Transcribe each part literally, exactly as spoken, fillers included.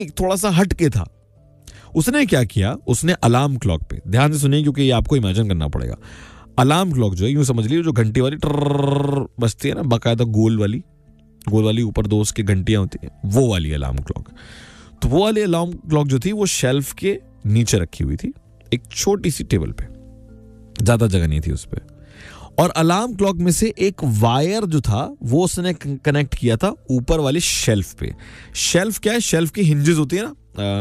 एक थोड़ा सा हट के था। उसने क्या किया, उसने अलार्म क्लॉक पे, ध्यान से सुनिए क्योंकि ये आपको इमेजिन करना पड़ेगा। अलार्म क्लॉक जो है, यूं समझ लीजिए जो घंटी वाली ट्रर बजती है ना, बाकायदा गोल वाली, गोल वाली ऊपर दो उसकी घंटियां होती हैं, वो वाली अलार्म क्लॉक। तो वो वाली अलार्म क्लॉक जो थी वो शेल्फ के नीचे रखी हुई थी, एक छोटी सी टेबल पे, ज्यादा जगह नहीं थी उस पे। और अलार्म क्लॉक में से एक वायर जो था वो उसने कनेक्ट किया था ऊपर वाली शेल्फ पे। शेल्फ क्या है, शेल्फ की हिंजेस होती है ना,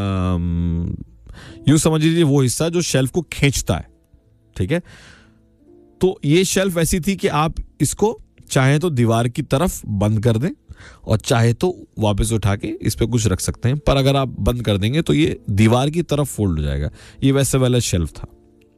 यूं समझ लीजिए वो हिस्सा जो शेल्फ को खींचता है, ठीक है। तो ये शेल्फ ऐसी थी कि आप इसको चाहे तो दीवार की तरफ बंद कर दें और चाहे तो वापस उठा के इस पे कुछ रख सकते हैं, पर अगर आप बंद कर देंगे तो ये दीवार की तरफ फोल्ड हो जाएगा। ये वैसे वाला शेल्फ था।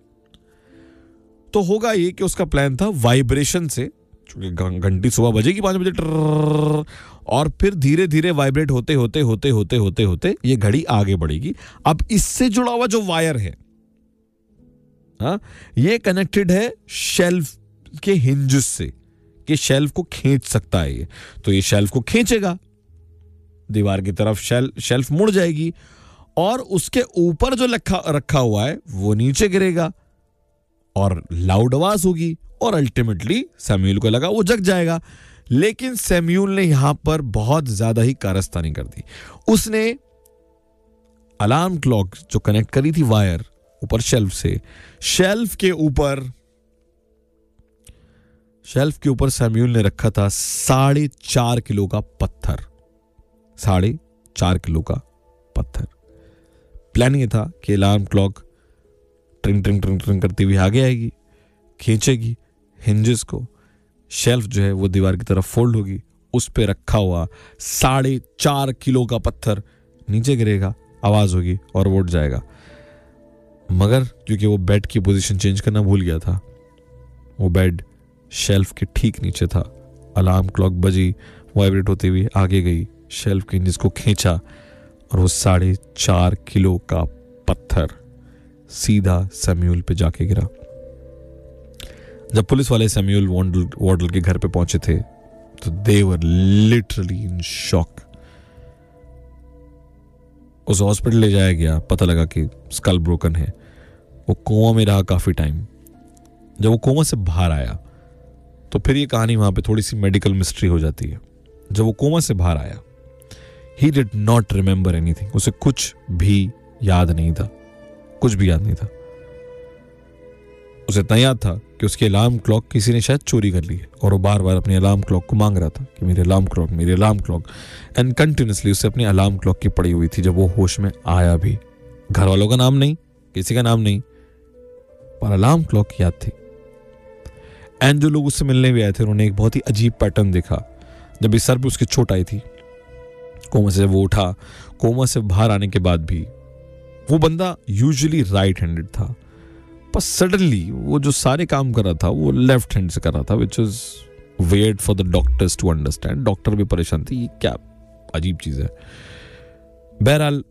तो होगा ये कि उसका प्लान था वाइब्रेशन से, क्योंकि घंटी सुबह बजेगी पांच बजे ट्रर, और फिर धीरे धीरे वाइब्रेट होते होते होते होते होते होते ये घड़ी आगे बढ़ेगी। अब इससे जुड़ा हुआ जो वायर है, हाँ, ये कनेक्टेड है शेल्फ के हिंजेस से, कि शेल्फ को खींच सकता है ये। तो ये शेल्फ को खींचेगा, दीवार की तरफ शेल, शेल्फ मुड़ जाएगी, और उसके ऊपर जो रखा रखा हुआ है वो नीचे गिरेगा और लाउड आवाज होगी, और अल्टीमेटली सैम्यूल को लगा वो जग जाएगा। लेकिन सैम्यूल ने यहां पर बहुत ज्यादा ही कारस्तानी कर दी। उसने अलार्म क्लॉक जो कनेक्ट करी थी वायर ऊपर शेल्फ से, शेल्फ के ऊपर शेल्फ के ऊपर सैम्यूल ने रखा था साढ़े चार किलो का पत्थर, साढ़े चार किलो का पत्थर। प्लान ये था कि अलार्म क्लॉक ट्रिंग ट्रिंग ट्रिंग ट्रिंग करती हुई आगे आएगी, खींचेगी हिंजेस को, शेल्फ जो है वो दीवार की तरफ फोल्ड होगी, उस पे रखा हुआ साढ़े चार किलो का पत्थर नीचे गिरेगा, आवाज होगी और वो उठ जाएगा। मगर क्योंकि वो बेड की पोजीशन चेंज करना भूल गया था, वो बेड शेल्फ के ठीक नीचे था। अलार्म क्लॉक बजी, वाइब्रेट होती हुई आगे गई, शेल्फ के हिंजेस को खींचा, और वो साढ़े चार किलो का पत्थर सीधा सैम्यूल पे जाके गिरा। जब पुलिस वाले सैम्यूल वार्डल के घर पे पहुंचे थे तो दे वर लिटरली इन शॉक। उस हॉस्पिटल ले जाया गया, पता लगा कि स्कल ब्रोकन है। वो कोमा में रहा काफी टाइम। जब वो कोमा से बाहर आया तो फिर ये कहानी वहां पे थोड़ी सी मेडिकल मिस्ट्री हो जाती है। जब वो कोमा से बाहर आया, he did not remember anything, उसे कुछ भी याद नहीं था, कुछ भी याद नहीं था। उसे इतना याद था कि उसकी अलार्म क्लॉक किसी ने शायद चोरी कर ली है, और वो बार बार अपनी अलार्म क्लॉक को मांग रहा था कि मेरी अलार्म क्लॉक, मेरी अलार्म क्लॉक, एंड कंटिन्यूसली उसे अपनी अलार्म क्लॉक की पड़ी हुई थी। जब वो होश में आया भी, घर वालों का नाम नहीं, किसी का नाम नहीं, पर अलार्म क्लॉक याद थी। एंड जो लोग उससे मिलने भी आए थे उन्होंने एक बहुत ही अजीब पैटर्न देखा। जब इस सर पे उसके चोट आई थी, कोमा से वो उठा, कोमा से बाहर आने के बाद भी वो बंदा यूजुअली राइट हैंडेड था, पर सडनली वो जो सारे काम कर रहा था वो लेफ्ट हैंड से कर रहा था, which is weird for the doctors to understand. Doctor भी परेशान थे, ये क्या अजीब चीज है। बहरहाल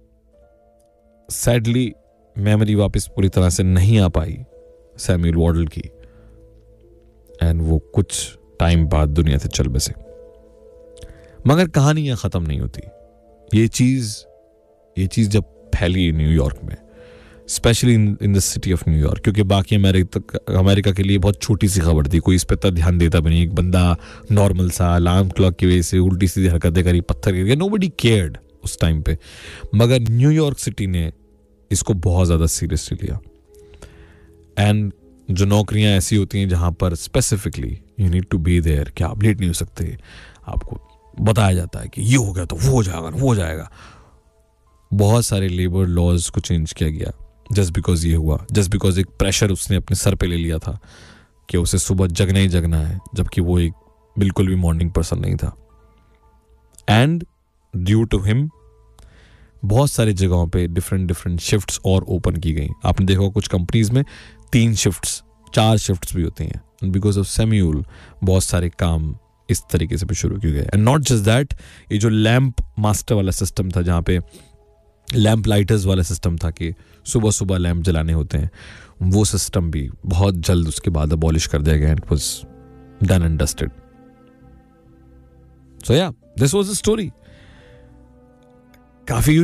सैडली मेमोरी वापस पूरी तरह से नहीं आ पाई सैम्यूल वार्डल की, एंड वो कुछ टाइम बाद दुनिया से चल बसे। मगर कहानी यहां खत्म नहीं होती। ये चीज ये चीज जब फैली न्यूयॉर्क में, specially in the city of New York, क्योंकि बाकी अमेरिका अमेरिका के लिए बहुत छोटी सी खबर थी, कोई इस पर इतना ध्यान देता भी नहीं। एक बंदा नॉर्मल सा अलार्म क्लॉक की वजह से उल्टी सीधी हरकतें करी, पत्थर गिर गया, नोबडी केयर्ड उस टाइम पे। मगर न्यूयॉर्क सिटी ने इसको बहुत ज्यादा सीरियसली लिया। एंड जो नौकरियां ऐसी होती हैं जहां पर specifically you need to be there, कि आप लेट नहीं हो सकते, आपको बताया जाता है कि ये हो गया तो वो हो जाएगा, वो हो जाएगा। बहुत सारे लेबर लॉज को चेंज किया गया जस्ट बिकॉज ये हुआ, जस्ट बिकॉज एक प्रेशर उसने अपने सर पे ले लिया था कि उसे सुबह जगना ही जगना है, जबकि वो एक बिल्कुल भी मॉर्निंग पर्सन नहीं था। एंड ड्यू टू हिम बहुत सारी जगहों पे डिफरेंट डिफरेंट शिफ्ट्स और ओपन की गई। आपने देखा कुछ कंपनीज में तीन शिफ्ट्स, चार शिफ्ट्स भी होती हैं। एंड बिकॉज ऑफ सैम्यूल बहुत सारे काम इस तरीके से भी शुरू किए गए। एंड नॉट जस्ट दैट, ये जो लैंप मास्टर वाला सिस्टम था, जहाँ पे लैंप लाइटर्स वाला सिस्टम था कि सुबह सुबह लैंप जलाने होते हैं, वो सिस्टम भी बहुत जल्द उसके बाद अबॉलिश कर दिया गया। It was done and dusted. सो या दिस वाज द स्टोरी। काफी